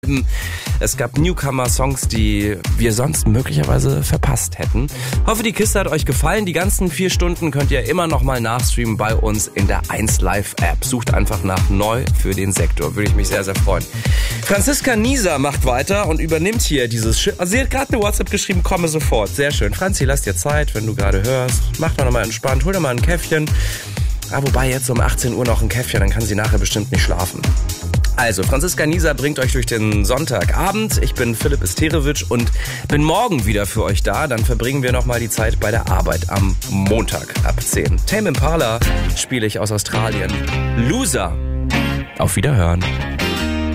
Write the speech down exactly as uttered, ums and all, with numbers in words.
Es gab Newcomer-Songs, die wir sonst möglicherweise verpasst hätten. Hoffe, die Kiste hat euch gefallen. Die ganzen vier Stunden könnt ihr immer noch mal nachstreamen bei uns in der eins Live App. Sucht einfach nach Neu für den Sektor. Würde ich mich sehr, sehr freuen. Franziska Nieser macht weiter und übernimmt hier dieses... Sch- also sie hat gerade eine WhatsApp geschrieben, komme sofort. Sehr schön. Franzi, lass dir Zeit, wenn du gerade hörst. Mach doch noch mal entspannt. Hol dir mal ein Käffchen. Ah, wobei jetzt um achtzehn Uhr noch ein Käffchen, dann kann sie nachher bestimmt nicht schlafen. Also, Franziska Nieser bringt euch durch den Sonntagabend. Ich bin Philipp Isterewitsch und bin morgen wieder für euch da. Dann verbringen wir nochmal die Zeit bei der Arbeit am Montag ab zehn. Tame Impala spiele ich aus Australien. Loser. Auf Wiederhören.